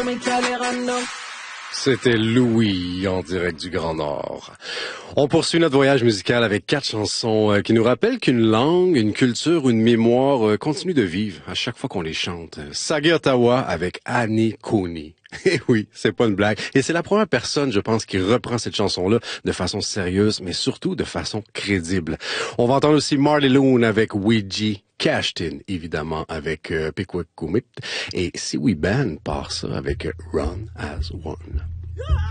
C'était Louis en direct du Grand Nord. On poursuit notre voyage musical avec 4 chansons qui nous rappellent qu'une langue, une culture, une mémoire continue de vivre à chaque fois qu'on les chante. Saga Ottawa avec Annie Cooney. Et oui, c'est pas une blague. Et c'est la première personne, je pense, qui reprend cette chanson-là de façon sérieuse, mais surtout de façon crédible. On va entendre aussi Marley Loon avec Ouija. Cashed In, évidemment, avec Pickwick Commit. Et Siouxsie Band part ça avec Run As One.